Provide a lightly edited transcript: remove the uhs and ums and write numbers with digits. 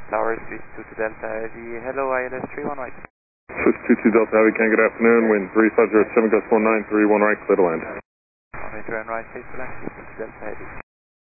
Tower, Swiss 22 Delta Heavy. Hello, ILS 31 right. Swiss 22 Delta Heavy, can good afternoon. Wind 3507, gust 1931 right, clear to land. On turn right, face to land, Swiss 22 Delta Heavy.